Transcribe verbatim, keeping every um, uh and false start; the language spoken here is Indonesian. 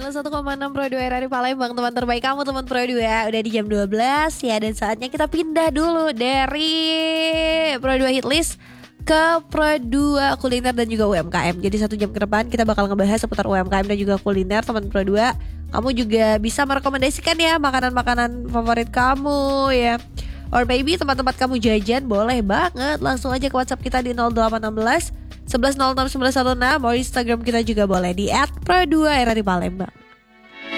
seratus satu koma enam Pro dua R R I Palembang, teman terbaik kamu, teman Pro dua. Udah di jam dua belas ya, dan saatnya kita pindah dulu dari Pro dua Hitlist ke Pro dua Kuliner dan juga U M K M. Jadi satu jam ke depan kita bakal ngebahas seputar U M K M dan juga kuliner, teman Pro dua. Kamu juga bisa merekomendasikan ya makanan-makanan favorit kamu ya, or maybe tempat-tempat kamu jajan, boleh banget. Langsung aja ke WhatsApp kita di nol delapan satu enam satu satu nol enam sembilan satu enam, or Instagram kita juga boleh di et pro dua R R I Palembang.